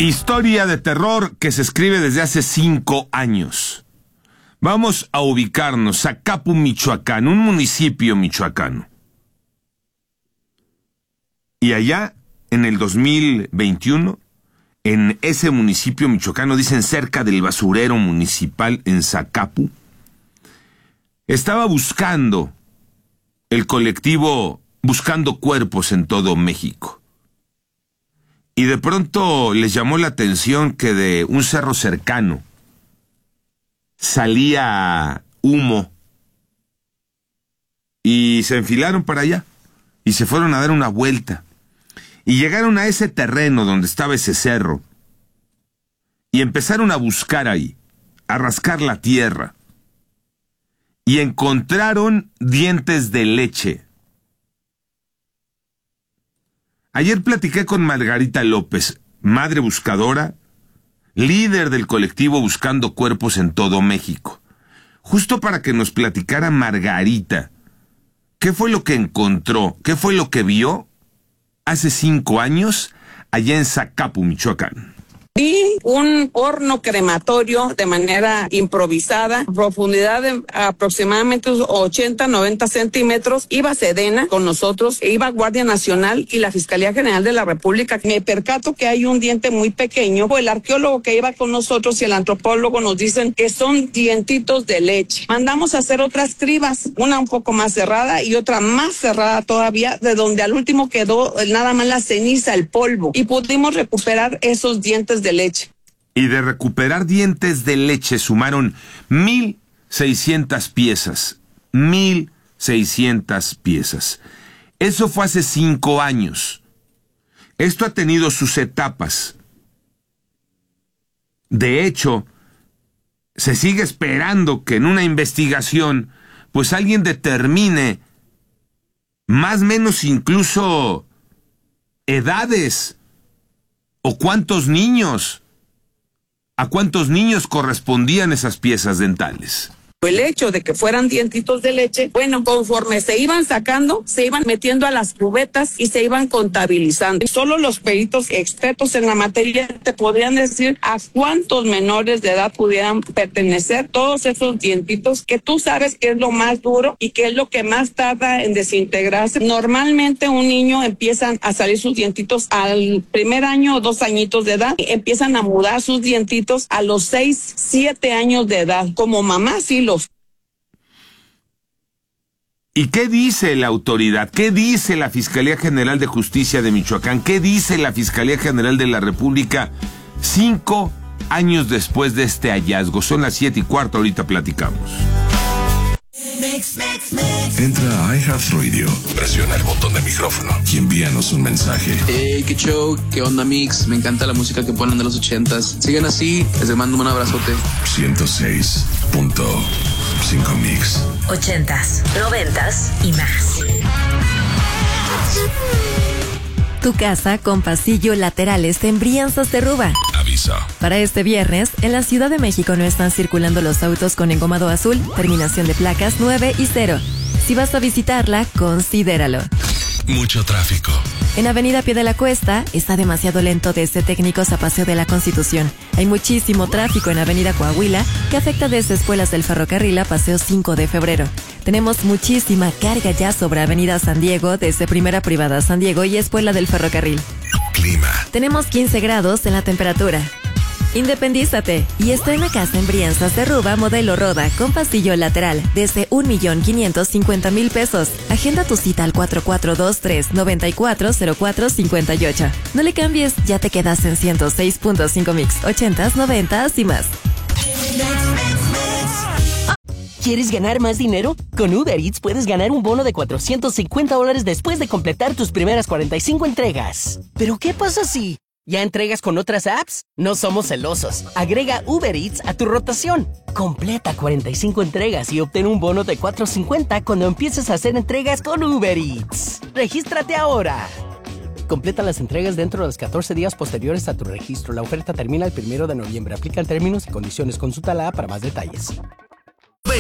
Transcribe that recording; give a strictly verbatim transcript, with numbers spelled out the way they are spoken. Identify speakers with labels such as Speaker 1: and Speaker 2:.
Speaker 1: Historia de terror que se escribe desde hace cinco años. Vamos a ubicarnos, Zacapu, Michoacán, un municipio michoacano. Y allá, en el dos mil veintiuno, en ese municipio michoacano, dicen cerca del basurero municipal en Zacapu, estaba buscando el colectivo Buscando Cuerpos en todo México. Y de pronto les llamó la atención que de un cerro cercano salía humo. Y se enfilaron para allá y se fueron a dar una vuelta. Y llegaron a ese terreno donde estaba ese cerro. Y empezaron a buscar ahí, a rascar la tierra. Y encontraron dientes de leche. Ayer platiqué con Margarita López, madre buscadora, líder del colectivo Buscando Cuerpos en todo México, justo para que nos platicara Margarita qué fue lo que encontró, qué fue lo que vio hace cinco años allá en Zacapu, Michoacán.
Speaker 2: Vi un horno crematorio de manera improvisada, profundidad de aproximadamente ochenta, noventa centímetros. Iba Sedena con nosotros, e iba Guardia Nacional y la Fiscalía General de la República. Me percato que hay un diente muy pequeño. El arqueólogo que iba con nosotros y el antropólogo nos dicen que son dientitos de leche. Mandamos a hacer otras cribas, una un poco más cerrada y otra más cerrada todavía, de donde al último quedó nada más la ceniza, el polvo, y pudimos recuperar esos dientes de leche.
Speaker 1: Y de recuperar dientes de leche sumaron mil seiscientas piezas. Mil seiscientas piezas. Eso fue hace cinco años. Esto ha tenido sus etapas. De hecho, se sigue esperando que en una investigación, pues alguien determine más o menos incluso edades. ¿O cuántos niños? ¿A cuántos niños correspondían esas piezas dentales?
Speaker 2: El hecho de que fueran dientitos de leche, bueno, conforme se iban sacando, se iban metiendo a las cubetas y se iban contabilizando. Solo los peritos expertos en la materia te podrían decir a cuántos menores de edad pudieran pertenecer todos esos dientitos, que tú sabes que es lo más duro y que es lo que más tarda en desintegrarse. Normalmente un niño empiezan a salir sus dientitos al primer año o dos añitos de edad, y empiezan a mudar sus dientitos a los seis, siete años de edad. Como mamá sí lo.
Speaker 1: ¿Y qué dice la autoridad? ¿Qué dice la Fiscalía General de Justicia de Michoacán? ¿Qué dice la Fiscalía General de la República cinco años después de este hallazgo? Son las siete y cuarto, ahorita platicamos.
Speaker 3: Entra a iHeartRadio, presiona el botón de micrófono y envíanos un mensaje.
Speaker 4: Hey, qué show, qué onda, Mix. Me encanta la música que ponen de los ochentas. Sigan así, les mando un abrazote.
Speaker 3: ciento seis punto cinco Mix.
Speaker 5: Ochentas, noventas y más. Tu casa con pasillo laterales en Brianzas de Ruba.
Speaker 3: Aviso.
Speaker 5: Para este viernes, en la Ciudad de México no están circulando los autos con engomado azul, terminación de placas nueve y cero. Si vas a visitarla, considéralo.
Speaker 3: Mucho tráfico.
Speaker 5: En Avenida Pie de la Cuesta está demasiado lento desde Técnicos a Paseo de la Constitución. Hay muchísimo tráfico en Avenida Coahuila que afecta desde Espuelas del Ferrocarril a Paseo cinco de febrero. Tenemos muchísima carga ya sobre Avenida San Diego desde Primera Privada San Diego y Espuela del Ferrocarril.
Speaker 3: Clima.
Speaker 5: Tenemos quince grados en la temperatura. Independízate y estrena casa en Brianzas de Ruba modelo Roda con pasillo lateral desde un millón quinientos cincuenta mil pesos. Agenda tu cita al cuatro cuatro dos tres, nueve cuatro cero cuatro cinco ocho. No le cambies, ya te quedas en ciento seis punto cinco Mix, ochentas, noventas y más.
Speaker 6: ¿Quieres ganar más dinero? Con Uber Eats puedes ganar un bono de cuatrocientos cincuenta dólares después de completar tus primeras cuarenta y cinco entregas. ¿Pero qué pasa si ya entregas con otras apps? No somos celosos. Agrega Uber Eats a tu rotación. Completa cuarenta y cinco entregas y obtén un bono de cuatrocientos cincuenta cuando empieces a hacer entregas con Uber Eats. ¡Regístrate ahora! Completa las entregas dentro de los catorce días posteriores a tu registro. La oferta termina el primero de noviembre. Aplican términos y condiciones. Consulta la app para más detalles.